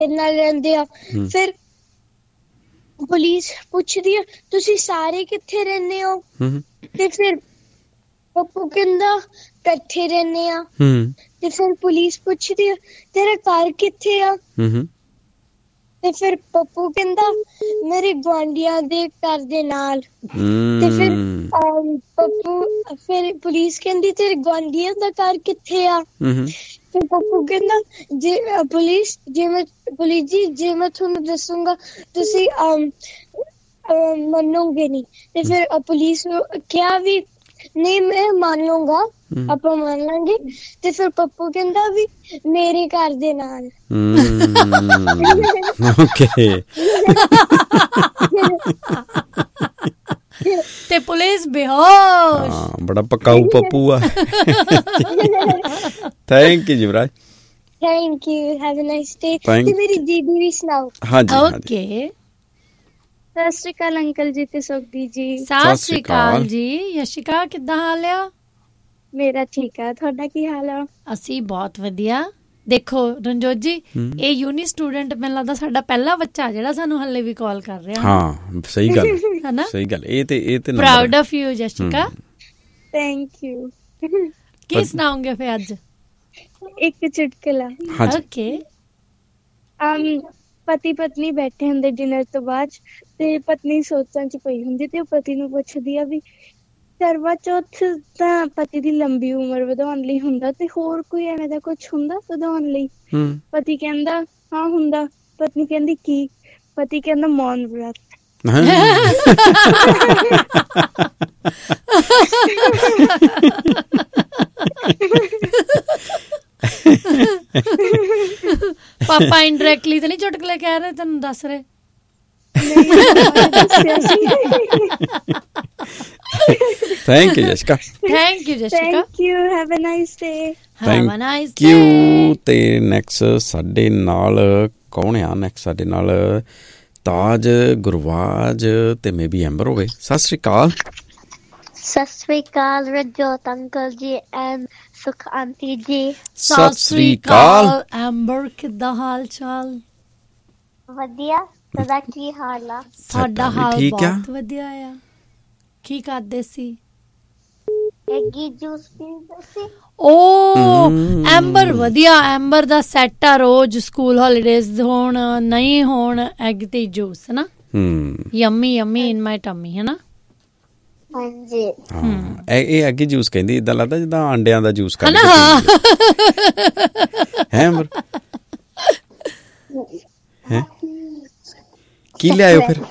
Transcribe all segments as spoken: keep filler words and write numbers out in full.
ਨਾਲ ਰਹਿੰਦੇ ਆ। ਫਿਰ ਪੁਲਿਸ ਪੁੱਛਦੀ ਆ ਤੁਸੀਂ ਸਾਰੇ ਕਿੱਥੇ ਰਹਿੰਦੇ ਹੋ, ਤੇ ਫਿਰ ਪੱਪੂ ਕਹਿੰਦਾ ਇਕੱਠੇ ਰਹਿੰਦੇ ਆ। ਤੇ ਫਿਰ ਪੁਲਿਸ ਪੁੱਛਦੀ ਆ ਤੇਰਾ ਘਰ ਕਿੱਥੇ ਆ, ਤੇ ਫਿਰ ਪੱਪੂ ਕਹਿੰਦਾ ਮੇਰੇ ਗੁਆਂਢੀਆਂ ਦੇ ਘਰ ਦੇ ਨਾਲ। ਤੇ ਫਿਰ ਪੱਪੂ ਫਿਰ ਪੁਲਿਸ ਕਹਿੰਦੀ ਤੇਰੇ ਗੁਆਂਢੀਆਂ ਦਾ ਘਰ ਕਿੱਥੇ ਆ, ਤੇ ਪੱਪੂ ਕਹਿੰਦਾ ਜੇ ਪੁਲਿਸ ਜੇ ਮੈਂ ਪੁਲਿਸ ਜੀ ਜੇ ਮੈਂ ਤੁਹਾਨੂੰ ਦੱਸੂਗਾ ਤੁਸੀਂ ਮੰਨੋਗੇ ਨਹੀਂ। ਤੇ ਫਿਰ ਪੁਲਿਸ ਨੂੰ ਕਿਹਾ ਵੀ ਨਹੀਂ ਮੈਂ ਮੰਨ ਲੂੰਗਾ, ਆਪਾਂ ਮੰਨ ਲਾਂਗੇ। ਤੇ ਫਿਰ ਪੱਪੂ ਕਹਿੰਦਾ ਵੀ ਮੇਰੇ ਘਰ ਦੇ ਨਾਲ। ਤੇ ਪੁਲਿਸ ਬੇਹੋਸ਼। ਬੜਾ ਪਕਾਊ ਪੱਪੂ ਆ। Thank you Yuvraj. Thank you, have a nice day. ਤੇ ਮੇਰੀ ਦੀਦੀ ਵੀ ਸੁਣਾਓ। ਹਾਂਜੀ ਓਕੇ। ਸਤਿ ਸ਼੍ਰੀ ਅਕਾਲ ਅੰਕਲ ਜੀ ਤੇ ਸੁਖਦੀ ਜੀ। ਸਤਿ ਸ਼੍ਰੀ ਅਕਾਲ ਜੀ। ਯਸ਼ਿਕਾ ਕਿੱਦਾਂ ਹਾਲ ਆ? ਮੇਰਾ ਠੀਕ ਆ, ਤੁਹਾਡਾ ਕੀ ਹਾਲ ਆ? ਅਸੀਂ ਬਹੁਤ ਵਧੀਆ। ਦੇਖੋ ਰਣਜੋਤ ਜੀ, ਇਹ ਯੂਨੀ ਸਟੂਡੈਂਟ ਮੈਨੂੰ ਲੱਗਦਾ ਸਾਡਾ ਪਹਿਲਾ ਬੱਚਾ ਜਿਹੜਾ ਸਾਨੂੰ ਹਲੇ ਵੀ ਕਾਲ ਕਰ ਰਿਹਾ। ਹਾਂ ਸਹੀ ਗੱਲ ਹੈ ਨਾ, ਸਹੀ ਗੱਲ। ਇਹ ਤੇ ਇਹ ਤੇ proud of you Yashika. Thank you. ਕੀ ਸੁਣਾਉਂਗੇ ਫਿਰ ਅੱਜ? ਇੱਕ ਚੁਟਕਲਾ। ਓਕੇ। ਪਤੀ ਪਤਨੀ ਬੈਠੇ ਹੁੰਦੇ ਡਿਨਰ ਤੋਂ ਬਾਅਦ, ਤੇ ਪਤਨੀ ਸੋਚਾਂ ਚ ਪਈ ਹੁੰਦੀ ਤੇ ਉਹ ਪਤੀ ਨੂੰ ਪੁੱਛਦੀ ਆ ਵੀ ਕਰਵਾ ਚੌਥ ਤਾਂ ਪਤੀ ਦੀ ਲੰਬੀ ਉਮਰ ਵਧਾਉਣ ਲਈ ਹੁੰਦਾ, ਤੇ ਹੋਰ ਕੋਈ ਐਵੇਂ ਦਾ ਕੁਛ ਹੁੰਦਾ ਵਧਾਉਣ ਲਈ? ਪਤੀ ਕਹਿੰਦਾ ਹਾਂ ਹੁੰਦਾ। ਪਤਨੀ ਕਹਿੰਦੀ ਕੀ? ਪਤੀ ਕਹਿੰਦਾ ਮੌਨ ਵਰਤ। ਪਾਪਾ ਇਨਡਾਇਰੈਕਟਲੀ ਤਾਂ ਨਹੀਂ ਚੁਟਕਲੇ ਕਹਿ ਰਹੇ, ਤੈਨੂੰ ਦੱਸ ਰਹੇ? Thank you ਜਸ਼ਿਕਾ। Thank you ਜਸ਼ਿਕਾ। Thank you, have a nice day. Have a nice day. Thank you. ਤੇ ਨੈਕਸਟ ਸਾਡੇ ਨਾਲ ਕੌਣ ਆ? ਨੈਕਸਟ ਸਾਡੇ ਨਾਲ ਤਾਜ, ਗੁਰਵਾਜ ਤੇ ਮੇ ਬੀ ਐਂਬਰ ਹੋਵੇ। ਸਤਿ ਸ਼੍ਰੀ ਅਕਾਲ। ਸਤਿ ਸ਼੍ਰੀ ਅਕਾਲ ਰਣਜੋਤ ਅੰਕਲ ਜੀ ਐਂਡ ਸੁਖ ਆਂਟੀ ਜੀ। ਸਤਿ ਸ਼੍ਰੀ ਅਕਾਲ ਐਂਬਰ, ਕਿੱਦਾਂ ਹਾਲ ਚਾਲ? ਵਧੀਆ। ਤੁਹਾਡਾ ਕੀ ਹਾਲ ਆ? ਸਾਡਾ ਹਾਲ ਬਹੁਤ ਵਧੀਆ ਆ। ਕੀ ਕਰਦੇ ਸੀ? ਐਗੀ ਜੂਸ ਪੀਂਦੇ ਸੀ। ਓ ਐਂਬਰ ਵਧੀਆ। ਐਂਬਰ ਦਾ ਸੈਟ ਆ, ਰੋਜ਼ ਸਕੂਲ ਹੌਲੀਡੇਜ਼ ਹੋਣ ਨਹੀਂ ਹੋਣ ਐਗ ਤੇ ਜੂਸ ਨਾ। ਯੰਮੀ ਯੰਮੀ ਇਨ ਮਾਈ ਟਮੀ ਹੈ ਨਾ। ਹਾਂਜੀ। ਹਾਂ ਇਹ ਐਗ ਜੂਸ ਕਹਿੰਦੀ, ਏਦਾਂ ਲੱਗਦਾ ਜਿੱਦਾਂ ਅੰਡਿਆਂ ਦਾ ਜੂਸ ਕਰ ਹੈ ਐਂਬਰ। ਹੈ ਕੀ ਲਿਆਇਓ ਫਿਰ?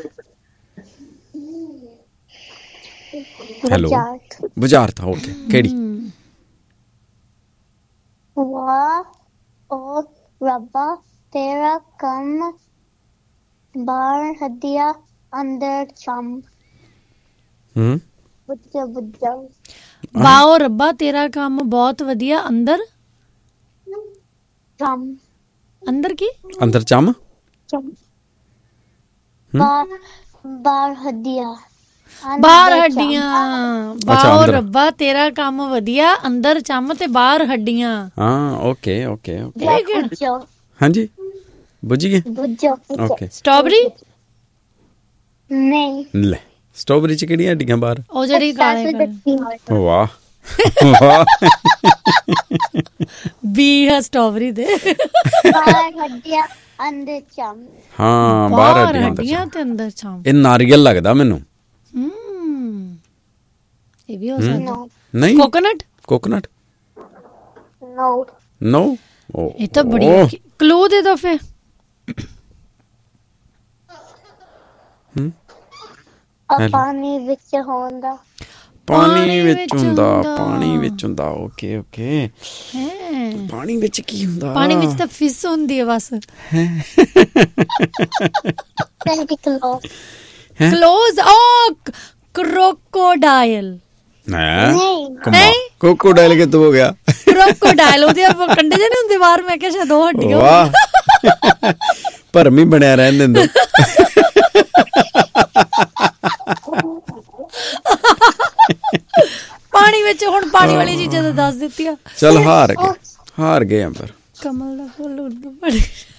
ਹੈਲੋ ਬੁਝਾਰਤ। ਓਕੇ ਕਿਹੜੀ? ਵਾਹ ਓ ਰੱਬਾ ਤੇਰਾ ਕੰਮ ਬਾਹਰ ਹੱਡੀਆਂ ਅੰਦਰ ਚੰਮ। ਹੂੰ ਬੁੱਝਾ ਬੁੱਝਾ। ਵਾਓ ਰੱਬਾ ਤੇਰਾ ਕੰਮ ਬਹੁਤ ਵਧੀਆ ਅੰਦਰ ਚੰਮ। ਅੰਦਰ ਕੀ? ਅੰਦਰ ਚੰਮ। ਬਾਹਰ ਬਾਹਰ ਹੱਡੀਆਂ ਬਾਹਰ ਹੱਡੀਆਂ। ਵਾਓ ਰੱਬਾ ਤੇਰਾ ਕੰਮ ਵਧੀਆ ਅੰਦਰ ਚੰਮ ਤੇ ਬਾਹਰ ਹੱਡੀਆਂ। ਹਾਂ ਓਕੇ ਓਕੇ ਓਕੇ। ਹਾਂਜੀ ਬੁੱਝ ਗਏ। ਓਕੇ। ਸਟ੍ਰਾਬੇਰੀ ਨਹੀਂ। ਲੈ ਸਟ੍ਰਾਬੇਰੀ ਚ ਕਿਹੜੀਆਂ ਹੱਡੀਆਂ ਬਾਹਰ? ਉਹ ਜਿਹੜੀ ਕਾਲੇ ਕਾਲੇ। ਵਾਹ ਵਾਹ। ਵੀ ਹੈ ਸਟ੍ਰਾਬੇਰੀ ਦੇ। ਬਾਹਰ ਹੱਡੀਆਂ ਅੰਦਰ ਚੰਮ। ਹਾਂ ਬਾਹਰ ਹੱਡੀਆਂ ਤੇ ਅੰਦਰ ਚੰਮ। ਇਹ ਨਾਰੀਅਲ ਲੱਗਦਾ ਮੈਨੂੰ। ਹਮ ਇਹ ਵੀ ਹੋ ਸਕਦਾ। ਨਹੀਂ ਕੋਕੋਨਟ। ਕੋਕੋਨਟ ਨੋ ਨੋ। ਇਹ ਤਾਂ ਬੜੀ ਕਲੂ ਦੇ ਦੋ ਫੇ। ਪਾਣੀ ਵਿੱਚ ਹੁੰਦਾ। ਪਾਣੀ ਵਿੱਚ ਹੁੰਦਾ। ਪਾਣੀ ਵਿੱਚ ਹੁੰਦਾ। Okay okay. ਪਾਣੀ ਵਿੱਚ ਕੀ ਹੁੰਦਾ? ਪਾਣੀ ਵਿੱਚ ਤਾਂ ਫਿਸ਼ ਹੁੰਦੀ ਹੈ ਬਸ। ਕਲੋਜ਼। ਓ ਕ੍ਰੋਕੋਡਾਇਲ। ਨਹੀਂ ਕੋਕੋਡਾਇਲ ਕਿੱਥੋਂ ਹੋ ਗਿਆ? ਕ੍ਰੋਕੋਡਾਇਲ ਉਹਦੇ ਕੰਡੇ ਜਿਹੇ ਹੁੰਦੇ ਬਾਹਰ। ਮੈਂ ਕਿਹਾ ਸ਼ਾਇਦ ਦੋ ਹੱਡੀਆਂ। ਵਾਹ ਭਰਮੀ ਬਣਿਆ ਰਹਿਣ ਦਿੰਦੇ। ਪਾਣੀ ਵਿੱਚ ਹੁਣ ਪਾਣੀ ਵਾਲੀ ਚੀਜ਼ਾਂ ਤਾਂ ਦੱਸ ਦਿੱਤੀਆਂ। ਚੱਲ ਹਾਰ ਗਏ ਹਾਰ ਗਏ ਅੰਬਰ। ਕਮਲ ਦਾ ਫੁੱਲ ਉਰਦੂ ਪੜ੍ਹ।